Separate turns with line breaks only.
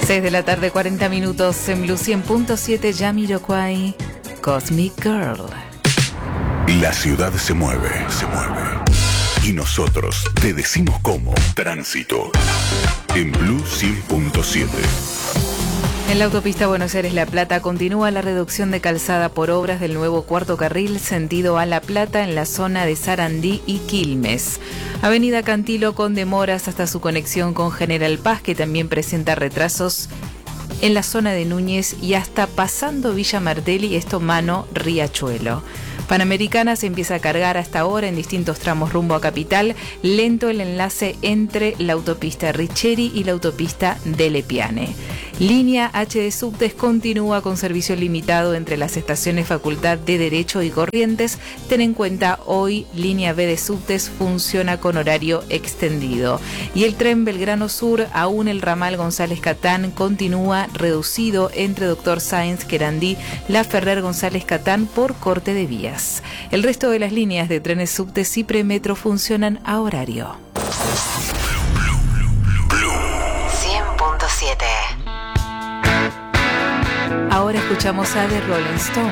6 de la tarde, 40 minutos en Blue 100.7, Jamiroquai, Cosmic Girl.
La ciudad se mueve. Y nosotros te decimos cómo. Tránsito. En Blue 100.7.
En la autopista Buenos Aires-La Plata continúa la reducción de calzada por obras del nuevo cuarto carril sentido a La Plata en la zona de Sarandí y Quilmes. Avenida Cantilo con demoras hasta su conexión con General Paz, que también presenta retrasos en la zona de Núñez y hasta pasando Villa Martelli, esto mano Riachuelo. Panamericana se empieza a cargar hasta ahora en distintos tramos rumbo a Capital, lento el enlace entre la autopista Richeri y la autopista de Lepiane. Línea H de subtes continúa con servicio limitado entre las estaciones Facultad de Derecho y Corrientes. Ten en cuenta, hoy línea B de subtes funciona con horario extendido. Y el tren Belgrano Sur, aún el ramal González Catán, continúa reducido entre Doctor Sáenz, Querandí, La Ferrer González Catán por corte de vías. El resto de las líneas de trenes subtes y premetro funcionan a horario.
100.7.
Ahora escuchamos a The Rolling Stones.